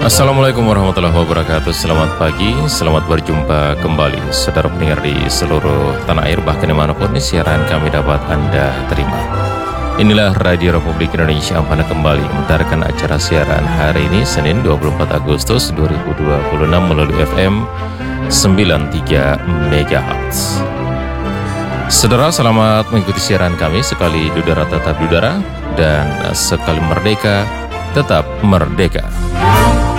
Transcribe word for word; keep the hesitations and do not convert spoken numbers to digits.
Assalamualaikum warahmatullahi wabarakatuh. Selamat pagi, selamat berjumpa kembali saudara pendengar di seluruh tanah air, bahkan dimanapun siaran kami dapat Anda terima. Inilah Radio Republik Indonesia yang mana kembali mentarkan acara siaran hari ini Senin dua puluh empat Agustus dua ribu dua puluh enam melalui F M sembilan puluh tiga megahertz. Saudara, selamat mengikuti siaran kami. Sekali dudara tetap dudara, dan sekali merdeka tetap merdeka.